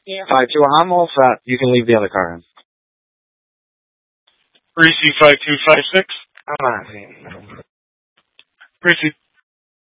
Yeah. 5-2, I'm all set. You can leave the other car in. Reese 5256. I'm not. Reese